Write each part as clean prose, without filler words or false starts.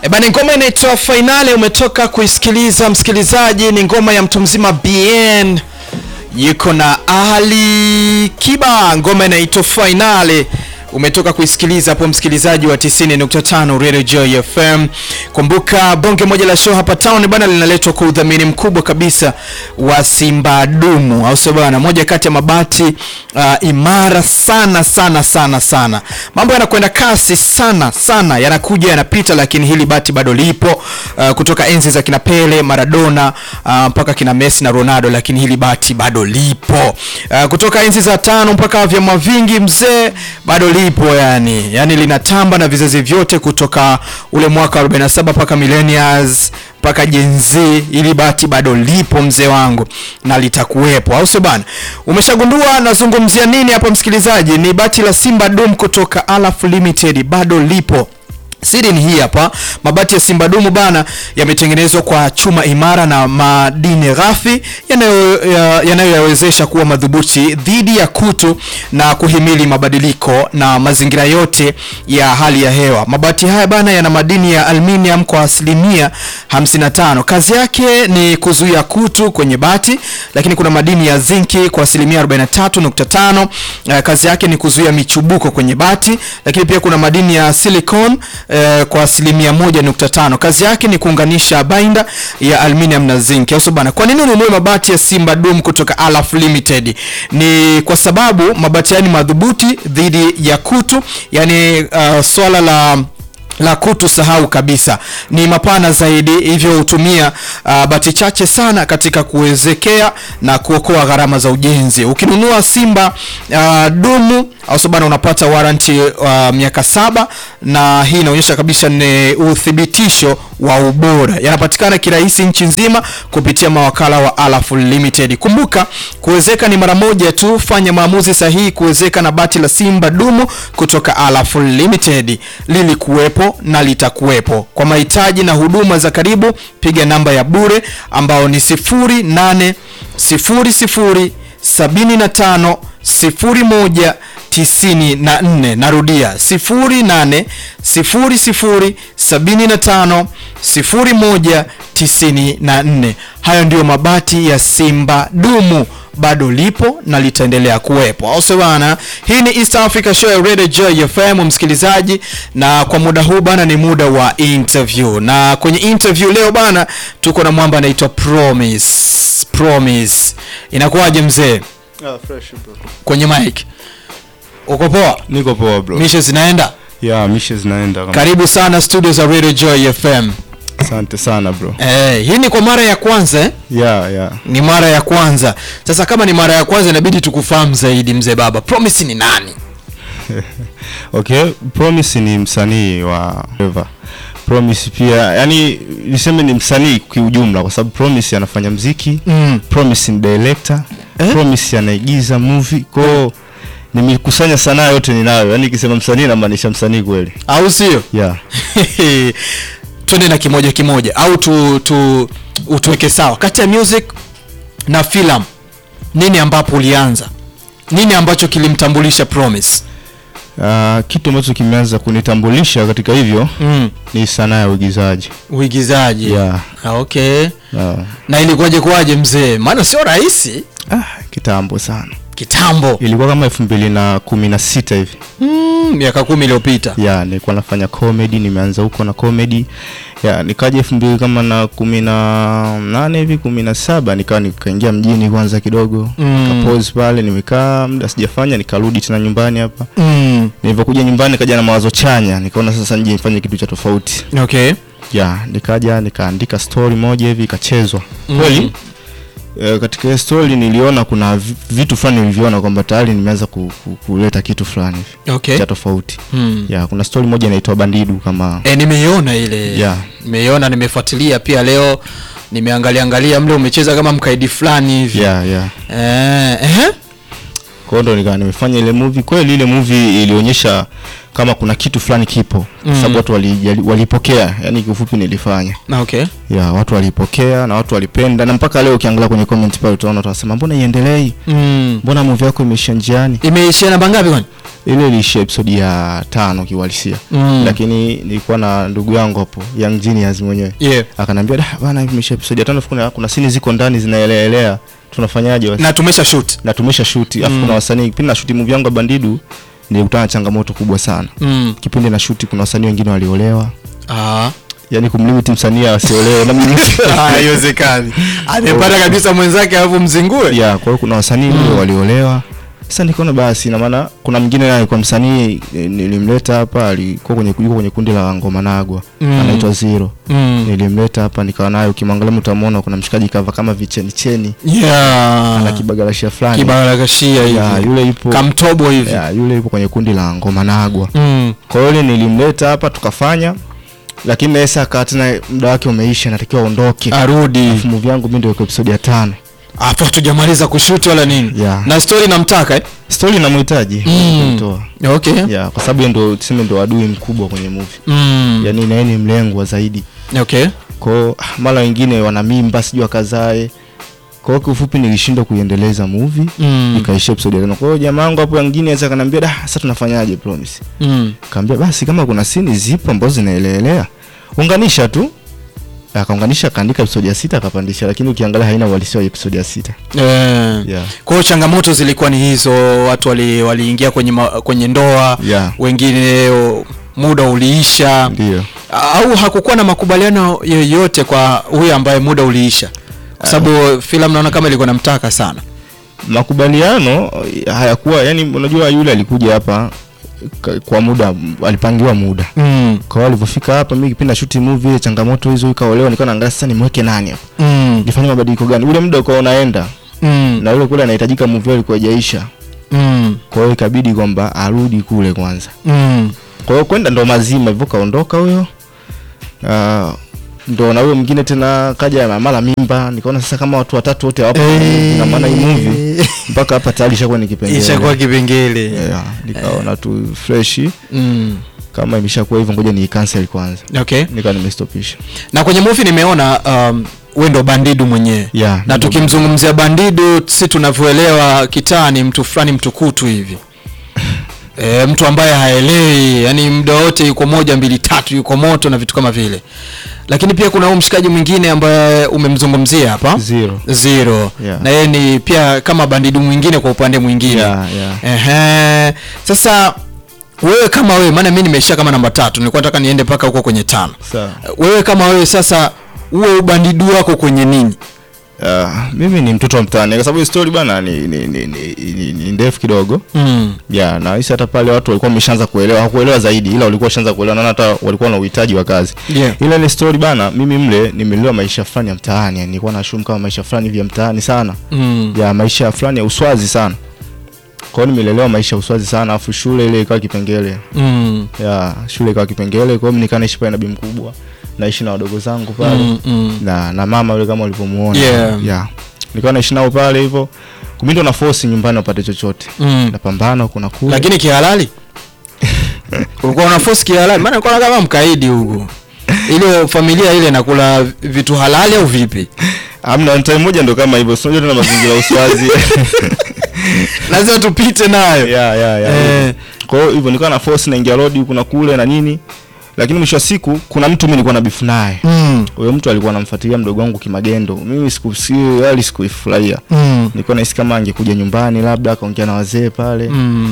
Bana, ngoma inaitwa Finale umetoka kuisikiliza msikilizaji. Ni ngoma ya mtu mzima BN yuko na Ali Kiba. Ngoma inaitwa Finale umetoka kuisikiliza hapo msikilizaji wa 90.5 Radio Joy FM. Kumbuka bonge moja la show hapa town bana linaletwa kwa udhamini mkubwa kabisa wa Simba Dumu, au sio bana? Moja kati ya mabati imara sana. Mambo yanakwenda kasi sana, yanakuja yanapita, lakini hili bati bado lipo kutoka enzi za kina Pele, Maradona mpaka kina Messi na Ronaldo, lakini hili bati bado lipo kutoka enzi za tano mpaka vyama vingi mzee, bado lipo yani linatamba na vizazi vyote kutoka ule mwaka 47 mpaka millennials mpaka Gen Z. Ili bati bado lipo mzee wangu na litakuwepo, au sio bana? Umeshagundua nazungumzia nini hapa msikilizaji? Ni bati la Simba Dumu kutoka Alaf Limited, bado lipo. Siri ni hii hapa. Mabati ya Simba Dumu bana yametengenezwa kwa chuma imara na madini ghafi yanayoyawezesha kuwa madhubuti dhidi ya kutu na kuhimili mabadiliko na mazingira yote ya hali ya hewa. Mabati haya bana yana madini ya aluminium kwa 55%. Kazi yake ni kuzuia kutu kwenye bati, lakini kuna madini ya zinki kwa 43.5. Kazi yake ni kuzuia michubuko kwenye bati, lakini pia kuna madini ya silicone kwa 1.5. Kazi yake ni kuunganisha binder ya aluminium na zinc. Au bana, kwa nini ununue mabati ya Simba Dumu kutoka Alaf Limited? Ni kwa sababu mabati yani madhubuti dhidi ya kutu, yani swala la kutu sahau kabisa. Ni mapana zaidi, hivyo hutumia bati chache sana katika kuwezekea na kuokoa gharama za ujenzi. Ukinunua Simba Dumu au sabana unapata warranty miaka 7, na hii inaonyesha kabisa ni uthibitisho wa ubora. Yanapatikana kirahisi nchi nzima kupitia mawakala wa Alaf Limited. Kumbuka, kuwezeka ni mara moja tu. Fanya maamuzi sahihi kuwezeka na bati la Simba Dumu kutoka Alaf Limited. Lilikuwepo na litakuwepo. Kwa mahitaji na huduma za karibu, piga namba ya bure ambao ni 0800 75 01 94. Narudia 0800 75 01 94. Hayo ndio mabati ya Simba Dumu, bado lipo na litaendelea kuwepo, au sio bana? Hii ni East Africa Show ya Radio Joy FM msikilizaji, na kwa muda huu bana ni muda wa interview. Na kwenye interview leo bana tuko na mwamba anaitwa Promise. Inakuwaje mzee? Fresh bro. Kwenye mic. Uko poa? Niko poa bro. Mishe zinaenda? Yeah, mishe zinaenda. Karibu sana studio za Radio Joy FM. Asante sana bro. Hii ni kwa mara ya kwanza Yeah. Ni mara ya kwanza. Sasa kama ni mara ya kwanza inabidi tukufahamu zaidi mzee baba. Promise ni nani? Okay, Promise ni msanii wa Eva. Promise pia, yani niseme ni msanii kwa ujumla kwa sababu Promise anafanya muziki, Promise ni director, Promise anaigiza movie. Kwa nimekusanya sanaa yote ninayo. Yani nikisema msanii namaanisha msanii kweli. Au sio? Yeah. Twende na kimoja au utuweke sawa kati ya music na film. Nini ambapo ulianza? Nini ambacho kilimtambulisha Promise? Kitu ambacho kimeanza kunitambulisha katika hivyo ni sanaa ya uigizaji. Yeah. Okay. Na ilikuwaje mzee? Maana sio rahisi. Kitambo sana. Kitambo. Ilikuwa kama 2016 hivi. Miaka 10 iliyopita. Yeah, nilikuwa nafanya comedy, nimeanza huko na comedy. Yeah, nikaja 2018 hivi 17 nikaingia mjini kwanza kidogo. Nikapause pale, nimekaa muda sijafanya, nikarudi tena nyumbani hapa. Nilipokuja nyumbani nikaja na mawazo chanya, nikaona sasa nje nifanye kitu cha tofauti. Okay. Yeah, nikaandika story moja hivi ikachezwa. Kweli katika story niliona kuna vitu fulani niliviona kwamba tayari nimeanza kuleta kitu fulani okay, cha tofauti. Yeah, kuna story moja inaitwa Bandidu kama nimeiona ile. Yeah. Nimeiona, nimefuatilia pia leo. Nimeangalia mle umecheza kama mkaidi fulani hivi. Yeah. Kwa hiyo ndo nimefanya ile movie. Kweli ile movie ilionyesha kama kuna kitu fulani kipo. Sababu watu walipokea. Yani kifupi nilifanya. Okay. Yeah, watu walipokea na watu walipenda, na mpaka leo ukiangalia kwenye comment pale utaona watu wasema mbona iendelee? Mbona movie yako imeisha njiani? Imeisha namba ngapi kwani? Ile ilishia episode ya 5 kiwalisia. Lakini nilikuwa na ndugu yangu hapo Young Genius mwenyewe. Akaniambia bana imeshia episode ya 5 kuna scene ziko ndani zinaelea tunafanyaje wasi? Na tumesha shoot. Afu kuna wasanii kipindi na shoot movie yangu ya Bandidu nilikutana na changamoto kubwa sana. Kipindi na shoot kuna wasanii wengine waliolewa. Yaani kumlimit msanii asiolewe na mimi haiwezekani. Amepata kabisa mwenzake alafu mzingue. Kwa hiyo kuna wasanii waliolewa. Sasa nikaona basi na maana kuna mwingine naye kwa msanii nilimleta hapa alikuwa kwenye kundi la Ngoma Nagwa anaitwa Zero. Nilimleta hapa nikawa naye ukimwangalia mtamuona kuna mshikaji kava kama vicheni. Ana kibagalashia fulani. Kibagalashia hivi. Yule yupo kamtobo hivi. Yule yupo kwenye kundi la Ngoma Nagwa. Kwa hiyo nilimleta hapa tukafanya. Lakini Nesa tena muda wake umeisha natakiwa aondoke. Arudi. Movie yangu mimi ndio episode ya 5. Hapo hatujamaliza kushoot wala nini. Na story namtaka story namhitaji kumtoa. Kwa sababu ndio tuseme ndio adui mkubwa kwenye movie. Yaani na yeye ni mlengwa zaidi. Kwa mara wengine wana mimba sijui akazae. Kwa hiyo ufupi nilishindwa kuendeleza movie nikaishia episode ya 5. Kwa hiyo jamaa wangu hapo wengine anaweza kaniambia sasa tunafanyaje Promise. Kaambia basi kama kuna scene zipo ambazo zinaelelea unganisha tu. Akaunganisha kaandika episode ya 6 akapandisha lakini ukiangalia haina uhalisia wa episode ya 6. Kwa hiyo changamoto zilikuwa ni hizo, watu waliingia kwenye ndoa, wengine muda uliisha. Ndio. Au hakukuwa na makubaliano yoyote kwa huyu ambaye muda uliisha? Kwa sababu filamu naona kama ilikuwa namtaka sana. Makubaliano hayakuwa, yani unajua yule alikuja hapa kwa muda, alipangiwa muda. Kwa hiyo alipofika hapa mimi kipindi na shoot movie ile changamoto hizo ikaolewa, nikawa naangalia sasa nimweke nani hapa. Nifanye mabadiliko gani? Ule muda uko unaenda. Na yule kule anahitajika movie ilikuwa haijaisha. Kwa hiyo ikabidi kwamba arudi kule kwanza. Kwa hiyo kwenda ndo mazima hivyo kaondoka huyo. Ndo na huyo mwingine tena kaja mara mimba, nikaona sasa kama watu watatu wote hapo na maana hii movie mpaka hapa tayari ishakuwa ni kipengele. Ishakuwa kipengele. Nikaona tu fresh. Kama imeshakuwa hivyo ngoja ni cancel kwanza. Nika nimestopisha. Na kwenye movie nimeona wewe ndo Bandidu mwenyewe. Na tukimzungumzia Bandidu sisi tunavyoelewa kitani mtu fulani mtukutu hivi. Mtu ambaye haelewi, yani muda wote yuko 1 2 3 yuko moto na vitu kama vile. Lakini pia kuna mshikaji mwingine ambaye umemzungumzia hapa, Zero. Na yeye ni pia kama Bandidu mwingine kwa upande mwingine. Sasa wewe kama wewe, maana mimi nimeishia kama namba 3, nilikuwa nataka niende paka huko kwenye 5. Wewe kama wewe sasa uwe ubandidu wako kwenye nini? Mimi ni mtoto wa mtaani kwa sababu story bana ni ndefu kidogo. Na hisi hata pale watu walikuwa wameshaanza kuelewa, hakuelewa zaidi ila walikuwa washaanza kuelewa na hata walikuwa na uhitaji wa kazi. Ile ni story bana, mimi mle nimelelewa maisha fulani ya mtaani, yani nilikuwa na shumu kama maisha fulani vya mtaani sana. Maisha fulani ya uswazi sana. Kwa hiyo nimelelewa maisha uswazi sana, afu shule ile ikawa kipengele. Shule ikawa kipengele, kwa hiyo nikaa naishi pale na bibi mkubwa. Naishi na wadogo zangu pale. Na mama yule kama ulivyomuona. Nilikuwa naishi nao pale hivyo. Kumindo na force nyumbani upate chochote. Napambana huko na kule. Lakini kihalali? Ulikuwa una force kihalali? Maana ulikuwa kama mkaidi huko. Ile familia ile nakula vitu halali au vipi? Hamna, time moja ndo kama hivyo. Sio tena mazingira uswazi. Lazima tupite nayo. Kwa hiyo hivyo nilikuwa na force naingia road huko na kule na nini. Lakini mwisho wa siku kuna mtu mimi nilikuwa na beef naye. Huyo mtu alikuwa anamfuatilia mdogo wangu kimagendo. Mimi sikufurahia. Nilikuwa nahisi kama angekuja nyumbani labda akaongea na wazee pale.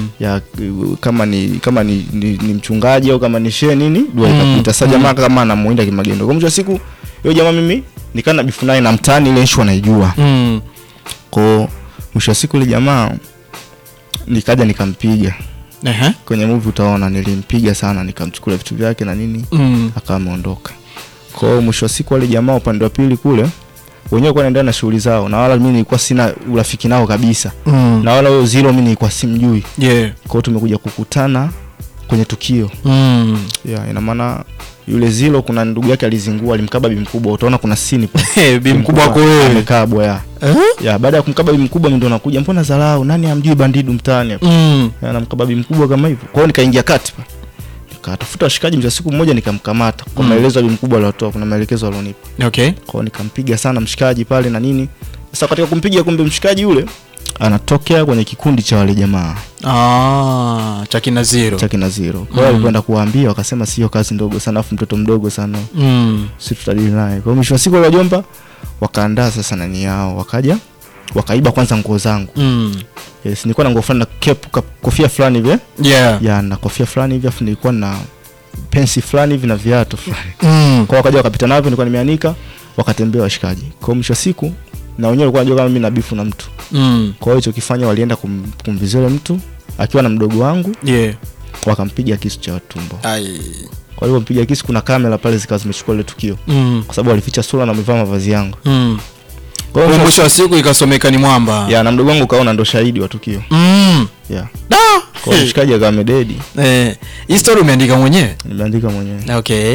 Kama ni mchungaji au kama ni shehe nini, dua ikapita. Sasa jamaa kama anamuinda kimagendo. Kwa mwisho wa siku huyo jamaa mimi nikaa na beef naye na mtaani ile issue anaijua. Kwa mwisho wa siku ile jamaa nikaja nikampiga. Kwenye movie utaona nilimpiga sana, nikamchukua vitu vyake na nini, akawa ameondoka. Kwa hiyo mwisho wa siku wale jamaa upande wa pili kule wenyewe kwa naendelea na shughuli zao, na wala mimi nilikuwa sina urafiki nao kabisa. Na wala huyo Zero mimi nilikuwa simjui. Kwa hiyo tumekuja kukutana kwenye tukio. Ina maana yule Zero kuna ndugu yake alizingua, alimkaba bibi mkubwa. Utaona kuna scene pale. Bibi mkubwa wako wewe amekabwa baada ya kumkaba bibi mkubwa mimi ndo nakuja, mbona dharau, nani amjui Bandidu mtaani hapa. Anamkaba bibi mkubwa kama hivyo. Kwa hiyo nikaingia kati pale. Nikatafuta washikaji mja siku mmoja nikamkamata. Kwa maelezo ya bibi mkubwa aliyotoa, kuna maelekezo alionipa. Kwa hiyo nikampiga sana mshikaji pale na nini. Sasa katika kumpiga kumbe mshikaji yule anatokea kwenye kikundi cha wale jamaa cha kina Zero. Kwa hiyo alikwenda kuwaambia, wakasema sio kazi ndogo sana, afu mtoto mdogo sana. Sisi tutadili naye. Kwa hiyo mwisho wa siku wale wajomba wakaandaa sasa nani yao, wakaja wakaiba kwanza nguo zangu. Yes, nilikuwa na nguo fulani na kofia fulani hivi. Ya na kofia fulani hivi, afu nilikuwa na pensi fulani hivi na viatu fulani. Kwa wakaja wakapita navyo, nilikuwa nimeanika, wakatembea washikaji. Kwa mwisho wa siku na wenyewe walikuwa wanajua kama mimi na bifu na mtu. Kwa hiyo hicho kifanya walienda kumvizia mtu akiwa na mdogo wangu. Wakampiga kisu cha tumbo. Kwa hiyo mpiga kisu, kuna kamera pale zikawa zimechukua ile tukio. Kwa sababu walificha sura na wamevaa mavazi yangu. Kwa hiyo mwisho wa siku ikasomeka ni mwamba. Ya na mdogo wangu kaona ndo shahidi wa tukio. Kwa hiyo mshikaji akawa amededi. Hii story umeandika mwenyewe? Nimeandika mwenyewe. Okay.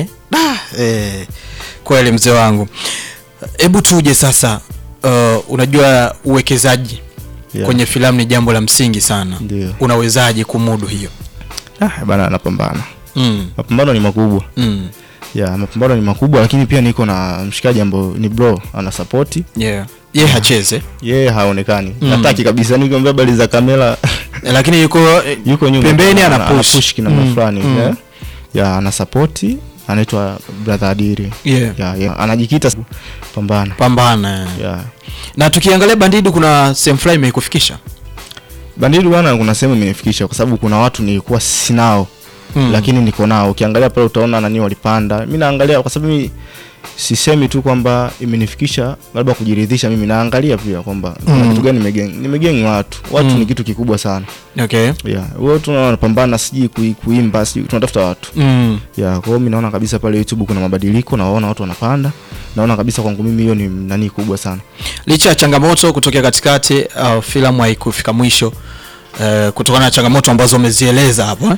Kweli mzee wangu. Hebu tuje sasa, unajua uwekezaji kwenye filamu ni jambo la msingi sana. Ndiyo. Unawezaje kumudu hiyo? Bana napambana. Mapambano ni makubwa. Mapambano ni makubwa, lakini pia niko na mshikaji ambaye ni bro, ana support. Yeye hacheze. Yeye haonekani. Nataki kabisa nikiambia habari za kamera. Lakini yuko nyuma. Pembeni ana push kina fulani. Ana support. Anaitwa Brother Adiri. Anajikita pambana. Na tukiangalia Bandidu, kuna same frame imekufikisha. Bandidu bwana, kuna sehemu imenifikisha kwa sababu kuna watu nilikuwa sinao. Lakini niko nao. Ukiangalia pale utaona nani walipanda. Mimi naangalia kwa sababu mimi sisemi tu kwamba imenifikisha labda kujiridhisha, mimi naangalia pia kwamba kuna kitu gani nimegengi watu ni kitu kikubwa sana. Wao tunapambana, siji kuimba, siji tunatafuta watu. Kwa hiyo mimi naona kabisa pale YouTube kuna mabadiliko, na waona watu wanapanda. Naona kabisa kwangu mimi hiyo ni nani kubwa sana. Licha ya changamoto kutokea katikati, filamu haikufika mwisho kutokana na changamoto ambazo umezieleza hapo.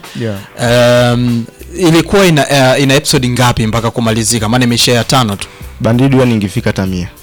Ilikuwa ina episode ngapi mpaka kumalizika? Maana imeshare 5 tu. Bandidu yani ingefika 100.